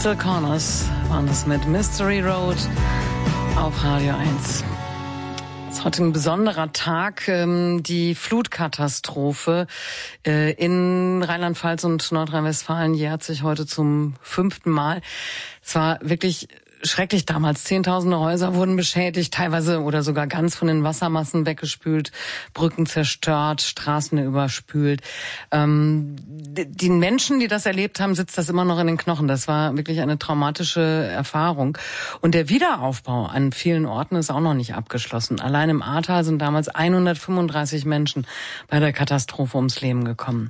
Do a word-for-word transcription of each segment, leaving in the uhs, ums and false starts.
Still Corners waren das mit Mystery Road auf Radio eins. Es ist heute ein besonderer Tag. Die Flutkatastrophe in Rheinland-Pfalz und Nordrhein-Westfalen jährt sich heute zum fünften Mal. Es war wirklich schrecklich damals. Zehntausende Häuser wurden beschädigt, teilweise oder sogar ganz von den Wassermassen weggespült, Brücken zerstört, Straßen überspült. Ähm, die Menschen, die das erlebt haben, sitzt das immer noch in den Knochen. Das war wirklich eine traumatische Erfahrung. Und der Wiederaufbau an vielen Orten ist auch noch nicht abgeschlossen. Allein im Ahrtal sind damals hundertfünfunddreißig Menschen bei der Katastrophe ums Leben gekommen.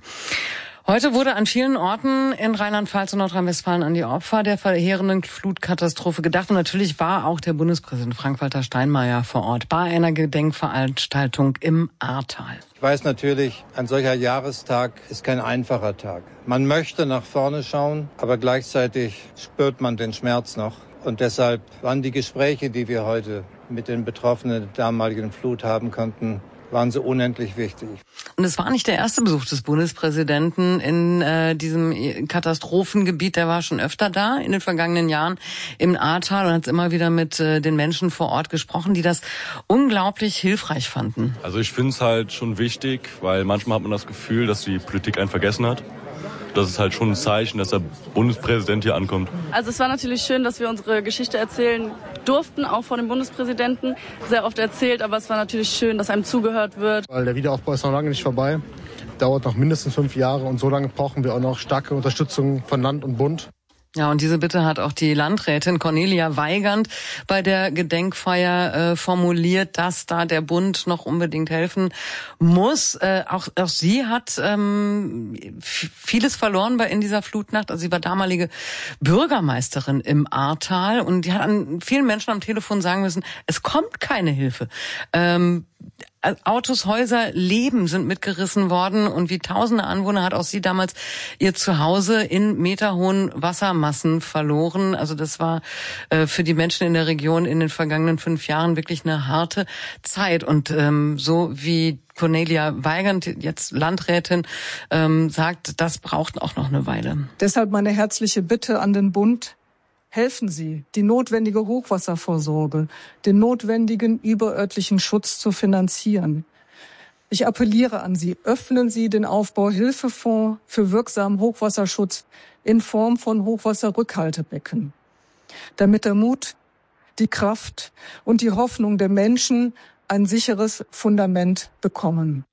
Heute wurde an vielen Orten in Rheinland-Pfalz und Nordrhein-Westfalen an die Opfer der verheerenden Flutkatastrophe gedacht. Und natürlich war auch der Bundespräsident Frank-Walter Steinmeier vor Ort bei einer Gedenkveranstaltung im Ahrtal. Ich weiß natürlich, ein solcher Jahrestag ist kein einfacher Tag. Man möchte nach vorne schauen, aber gleichzeitig spürt man den Schmerz noch. Und deshalb waren die Gespräche, die wir heute mit den Betroffenen der damaligen Flut haben konnten, waren so unendlich wichtig. Und es war nicht der erste Besuch des Bundespräsidenten in äh, diesem Katastrophengebiet. Der war schon öfter da in den vergangenen Jahren im Ahrtal und hat immer wieder mit äh, den Menschen vor Ort gesprochen, die das unglaublich hilfreich fanden. Also ich finde es halt schon wichtig, weil manchmal hat man das Gefühl, dass die Politik einen vergessen hat. Das ist halt schon ein Zeichen, dass der Bundespräsident hier ankommt. Also es war natürlich schön, dass wir unsere Geschichte erzählen durften, auch von dem Bundespräsidenten. Sehr oft erzählt, aber es war natürlich schön, dass einem zugehört wird. Weil der Wiederaufbau ist noch lange nicht vorbei. Dauert noch mindestens fünf Jahre und so lange brauchen wir auch noch starke Unterstützung von Land und Bund. Ja, und diese Bitte hat auch die Landrätin Cornelia Weigand bei der Gedenkfeier äh, formuliert, dass da der Bund noch unbedingt helfen muss. Äh, auch, auch sie hat ähm, vieles verloren bei in dieser Flutnacht. Also sie war damalige Bürgermeisterin im Ahrtal und die hat an vielen Menschen am Telefon sagen müssen, es kommt keine Hilfe. Ähm, Autos, Häuser, Leben sind mitgerissen worden und wie tausende Anwohner hat auch sie damals ihr Zuhause in meterhohen Wassermassen verloren. Also das war äh, für die Menschen in der Region in den vergangenen fünf Jahren wirklich eine harte Zeit. Und ähm, so wie Cornelia Weigand, jetzt Landrätin, ähm, sagt, das braucht auch noch eine Weile. Deshalb meine herzliche Bitte an den Bund. Helfen Sie, die notwendige Hochwasservorsorge, den notwendigen überörtlichen Schutz zu finanzieren. Ich appelliere an Sie, öffnen Sie den Aufbauhilfefonds für wirksamen Hochwasserschutz in Form von Hochwasserrückhaltebecken, damit der Mut, die Kraft und die Hoffnung der Menschen ein sicheres Fundament bekommen.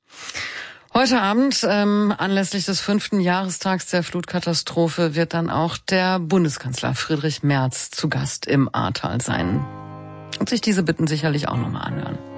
Heute Abend, ähm, anlässlich des fünften Jahrestags der Flutkatastrophe, wird dann auch der Bundeskanzler Friedrich Merz zu Gast im Ahrtal sein und sich diese Bitten sicherlich auch nochmal anhören.